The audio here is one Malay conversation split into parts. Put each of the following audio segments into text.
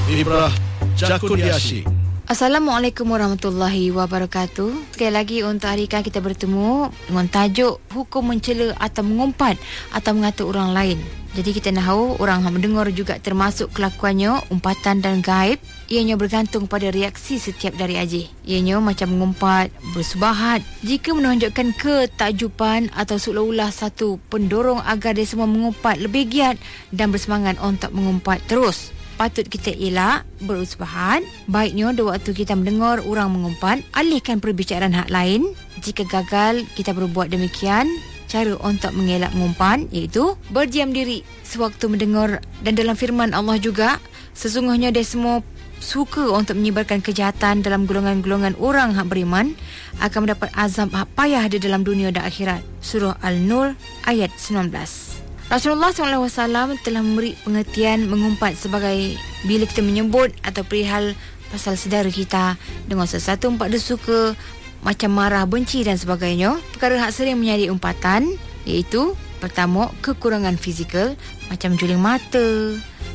Ibrah Jakudiashi. Assalamualaikum warahmatullahi wabarakatuh. Sekali lagi untuk hari ini kita bertemu dengan tajuk hukum mencela atau mengumpat atau mengata orang lain. Jadi kita nak tahu orang yang mendengar juga termasuk kelakuannya umpatan dan gaib. Ianya bergantung pada reaksi setiap dari Ajih. Ianya macam mengumpat, bersubahat. Jika menunjukkan ketakjuban atau seolah-olah satu pendorong agar dia semua mengumpat lebih giat dan bersemangat untuk mengumpat terus. Patut kita elak berusaha. Baiknya waktu kita mendengar orang mengumpat, alihkan perbicaraan hak lain. Jika gagal kita berbuat demikian, cara untuk mengelak mengumpat iaitu berdiam diri sewaktu mendengar. Dan dalam firman Allah juga, sesungguhnya dia semua suka untuk menyebarkan kejahatan dalam golongan-golongan orang hak beriman akan mendapat azab hak payah di dalam dunia dan akhirat. Surah Al-Nur ayat 19. Rasulullah SAW telah memberi pengertian mengumpat sebagai bila kita menyebut atau perihal pasal saudara kita dengan sesuatu umpat dia suka, macam marah, benci dan sebagainya. Perkara hak sering menjadi umpatan iaitu pertama, kekurangan fizikal macam juling mata,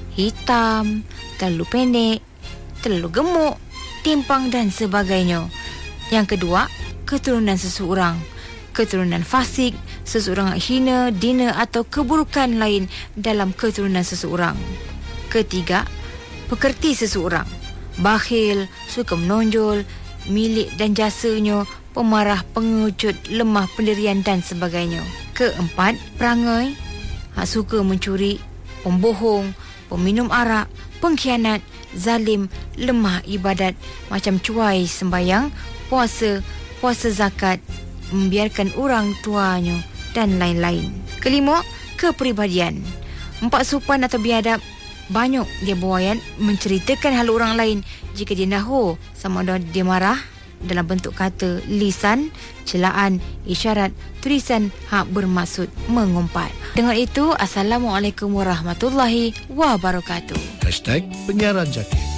hitam, terlalu pendek, terlalu gemuk, timpang dan sebagainya. Yang kedua, keturunan seseorang, keturunan fasik, seseorang hina, dina atau keburukan lain dalam keturunan seseorang. Ketiga, pekerti seseorang, bakhil, suka menonjol, milik dan jasanya, pemarah, pengecut, lemah pendirian dan sebagainya. Keempat, perangai, suka mencuri, pembohong, peminum arak, pengkhianat, zalim, lemah ibadat macam cuai sembayang, puasa zakat, membiarkan orang tuanya dan lain-lain. Kelima, kepribadian. Empat sopan atau biadab, banyak dia berwayan menceritakan hal orang lain jika dia nahu sama ada dia marah dalam bentuk kata, lisan, celaan, isyarat, tulisan hak bermaksud mengumpat. Dengan itu, Assalamualaikum warahmatullahi wabarakatuh. #penyiaran Jaki.